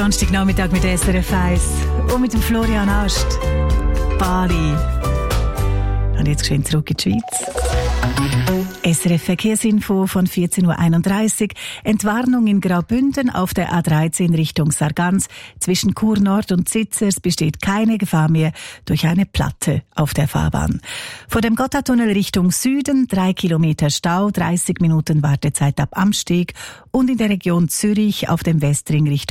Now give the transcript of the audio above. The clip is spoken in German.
Donnerstagnachmittag mit SRF 1 und mit dem Florian Ast. Bali. Und jetzt schön zurück in die Schweiz. SRF Verkehrsinfo von 14.31 Uhr. Entwarnung in Graubünden auf der A13 Richtung Sargans. Zwischen Chur Nord und Zitzers besteht keine Gefahr mehr durch eine Platte auf der Fahrbahn. Vor dem Gotthardtunnel Richtung Süden 3 Kilometer Stau, 30 Minuten Wartezeit ab Amsteg und in der Region Zürich auf dem Westring Richtung